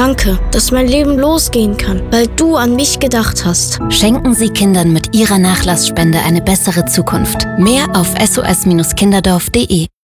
Danke, dass mein Leben losgehen kann, weil du an mich gedacht hast. Schenken Sie Kindern mit Ihrer Nachlassspende eine bessere Zukunft. Mehr auf sos-kinderdorf.de